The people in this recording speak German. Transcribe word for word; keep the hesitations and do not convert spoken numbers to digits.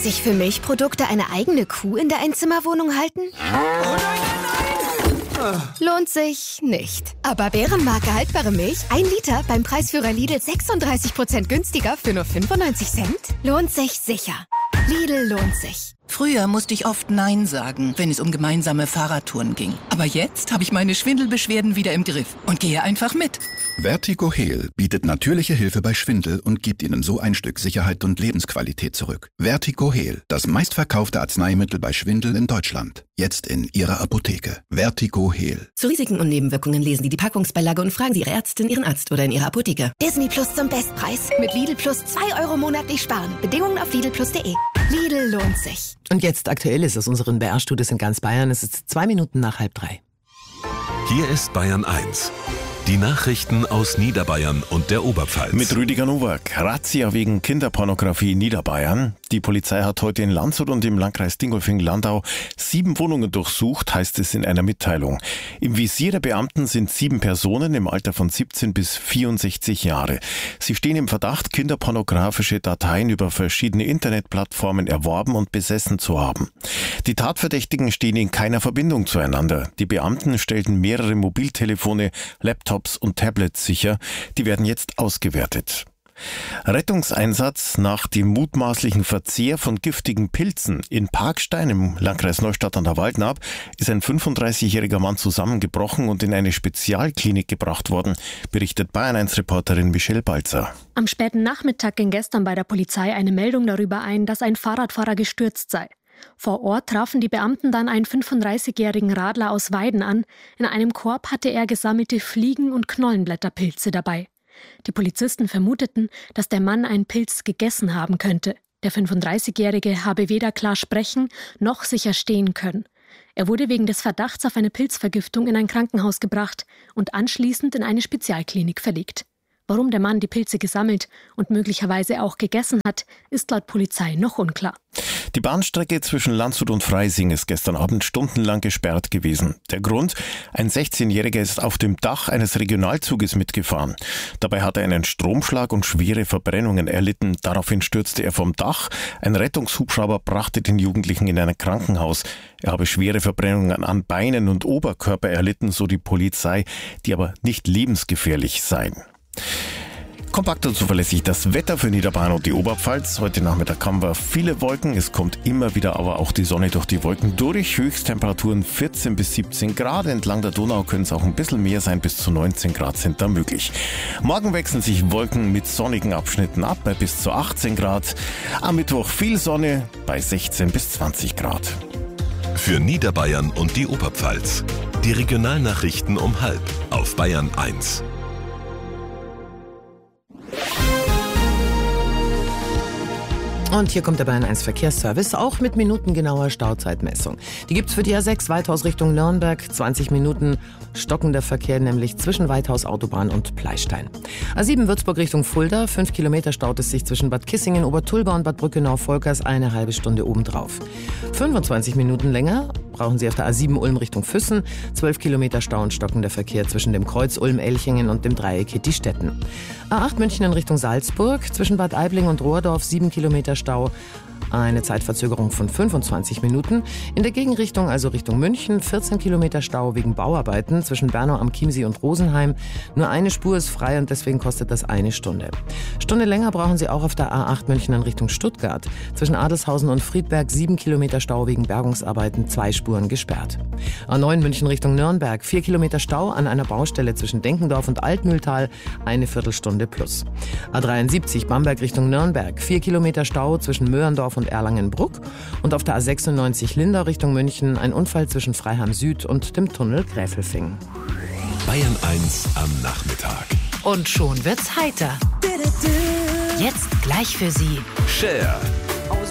sich für Milchprodukte eine eigene Kuh in der Einzimmerwohnung halten? Lohnt sich nicht. Aber Bärenmarke haltbare Milch, ein Liter beim Preisführer Lidl sechsunddreißig Prozent günstiger für nur fünfundneunzig Cent? Lohnt sich sicher. Lidl lohnt sich. Früher musste ich oft Nein sagen, wenn es um gemeinsame Fahrradtouren ging. Aber jetzt habe ich meine Schwindelbeschwerden wieder im Griff und gehe einfach mit. Vertigo Heal bietet natürliche Hilfe bei Schwindel und gibt Ihnen so ein Stück Sicherheit und Lebensqualität zurück. Vertigo Heal, das meistverkaufte Arzneimittel bei Schwindel in Deutschland. Jetzt in Ihrer Apotheke. Vertigo Heal. Zu Risiken und Nebenwirkungen lesen Sie die Packungsbeilage und fragen Sie Ihre Ärztin, Ihren Arzt oder in Ihrer Apotheke. Disney Plus zum Bestpreis. Mit Lidl Plus zwei Euro monatlich sparen. Bedingungen auf lidl plus punkt de. Lidl lohnt sich. Und jetzt aktuell ist aus unseren B R-Studios in ganz Bayern. Es ist zwei Minuten nach halb drei. Hier ist Bayern eins. Die Nachrichten aus Niederbayern und der Oberpfalz. Mit Rüdiger Nowak. Razzia wegen Kinderpornografie in Niederbayern. Die Polizei hat heute in Landshut und im Landkreis Dingolfing-Landau sieben Wohnungen durchsucht, heißt es in einer Mitteilung. Im Visier der Beamten sind sieben Personen im Alter von siebzehn bis vierundsechzig Jahre. Sie stehen im Verdacht, kinderpornografische Dateien über verschiedene Internetplattformen erworben und besessen zu haben. Die Tatverdächtigen stehen in keiner Verbindung zueinander. Die Beamten stellten mehrere Mobiltelefone, Laptops und Tablets sicher. Die werden jetzt ausgewertet. Rettungseinsatz nach dem mutmaßlichen Verzehr von giftigen Pilzen. In Parkstein im Landkreis Neustadt an der Waldnaab ist ein fünfunddreißigjähriger Mann zusammengebrochen und in eine Spezialklinik gebracht worden, berichtet Bayern eins Reporterin Michelle Balzer. Am späten Nachmittag ging gestern bei der Polizei eine Meldung darüber ein, dass ein Fahrradfahrer gestürzt sei. Vor Ort trafen die Beamten dann einen fünfunddreißigjährigen Radler aus Weiden an. In einem Korb hatte er gesammelte Fliegen- und Knollenblätterpilze dabei. Die Polizisten vermuteten, dass der Mann einen Pilz gegessen haben könnte. Der fünfunddreißigjährige habe weder klar sprechen noch sicher stehen können. Er wurde wegen des Verdachts auf eine Pilzvergiftung in ein Krankenhaus gebracht und anschließend in eine Spezialklinik verlegt. Warum der Mann die Pilze gesammelt und möglicherweise auch gegessen hat, ist laut Polizei noch unklar. Die Bahnstrecke zwischen Landshut und Freising ist gestern Abend stundenlang gesperrt gewesen. Der Grund? Ein sechzehnjähriger ist auf dem Dach eines Regionalzuges mitgefahren. Dabei hat er einen Stromschlag und schwere Verbrennungen erlitten. Daraufhin stürzte er vom Dach. Ein Rettungshubschrauber brachte den Jugendlichen in ein Krankenhaus. Er habe schwere Verbrennungen an Beinen und Oberkörper erlitten, so die Polizei, die aber nicht lebensgefährlich seien. Kompakt und zuverlässig das Wetter für Niederbayern und die Oberpfalz. Heute Nachmittag haben wir viele Wolken. Es kommt immer wieder aber auch die Sonne durch die Wolken durch. Höchsttemperaturen vierzehn bis siebzehn Grad. Entlang der Donau können es auch ein bisschen mehr sein. Bis zu neunzehn Grad sind da möglich. Morgen wechseln sich Wolken mit sonnigen Abschnitten ab bei bis zu achtzehn Grad. Am Mittwoch viel Sonne bei sechzehn bis zwanzig Grad. Für Niederbayern und die Oberpfalz. Die Regionalnachrichten um halb auf Bayern eins. Und hier kommt der Bayern eins Verkehrsservice, auch mit minutengenauer Stauzeitmessung. Die gibt's für die A sechs Weithaus Richtung Nürnberg, zwanzig Minuten stockender Verkehr, nämlich zwischen Weithaus Autobahn und Pleistein. A sieben Würzburg Richtung Fulda, fünf Kilometer staut es sich zwischen Bad Kissingen, Obertulba und Bad Brückenau-Volkers, eine halbe Stunde obendrauf. fünfundzwanzig Minuten länger brauchen Sie auf der A sieben Ulm Richtung Füssen, zwölf Kilometer Stau und stockender Verkehr zwischen dem Kreuz Ulm-Elchingen und dem Dreieck Hittistetten. A acht München in Richtung Salzburg, zwischen Bad Aibling und Rohrdorf, sieben Kilometer Stau. Eine Zeitverzögerung von fünfundzwanzig Minuten. In der Gegenrichtung, also Richtung München, vierzehn Kilometer Stau wegen Bauarbeiten zwischen Bernau am Chiemsee und Rosenheim. Nur eine Spur ist frei und deswegen kostet das eine Stunde. Stunde länger brauchen Sie auch auf der A acht München in Richtung Stuttgart. Zwischen Adelshausen und Friedberg sieben Kilometer Stau wegen Bergungsarbeiten, zwei Spuren gesperrt. A neun München Richtung Nürnberg, vier Kilometer Stau an einer Baustelle zwischen Denkendorf und Altmühltal, eine Viertelstunde plus. A dreiundsiebzig Bamberg Richtung Nürnberg, vier Kilometer Stau zwischen Möhrendorf und Erlangen-Bruck und auf der A sechsundneunzig Lindau Richtung München ein Unfall zwischen Freiham Süd und dem Tunnel Gräfelfing. Bayern eins am Nachmittag. Und schon wird's heiter. Jetzt gleich für Sie Cher.